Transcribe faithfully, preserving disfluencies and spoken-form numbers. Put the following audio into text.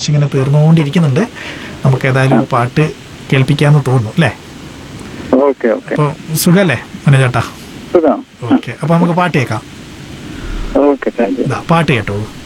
ഏകദേശം ഇങ്ങനെ തീർന്നുകൊണ്ടിരിക്കുന്നുണ്ട്. നമുക്ക് ഏതായാലും ഒരു പാട്ട് കേൾപ്പിക്കാമെന്ന് തോന്നുന്നു അല്ലേ? Okay okay. അപ്പോൾ സുഖല്ലേ മനോജേട്ടാ? സുഖം. ഓക്കെ, അപ്പോൾ നമുക്ക് പാട്ട് കേൾക്കാം. Okay, thank you. പാട്ട് കേട്ടോളൂ.